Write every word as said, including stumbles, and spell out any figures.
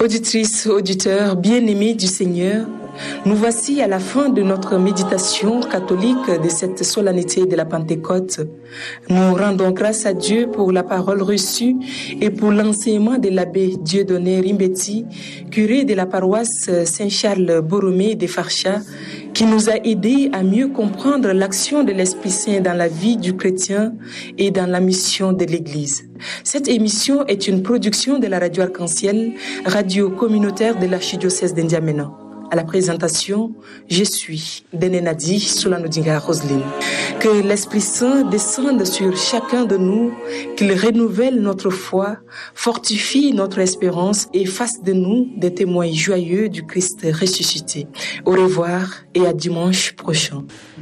Auditrices, auditeurs, bien-aimés du Seigneur, nous voici à la fin de notre méditation catholique de cette solennité de la Pentecôte. Nous rendons grâce à Dieu pour la parole reçue et pour l'enseignement de l'abbé Dieudonné Rimbeti, curé de la paroisse Saint-Charles-Borromée de Farsha, qui nous a aidés à mieux comprendre l'action de l'Esprit Saint dans la vie du chrétien et dans la mission de l'Église. Cette émission est une production de la radio Arc-en-Ciel, radio communautaire de l'archidiocèse d'Indiamena. À la présentation, je suis Denenadi Soulanodinga Roseline. Que l'Esprit Saint descende sur chacun de nous, qu'il renouvelle notre foi, fortifie notre espérance et fasse de nous des témoins joyeux du Christ ressuscité. Au revoir et à dimanche prochain.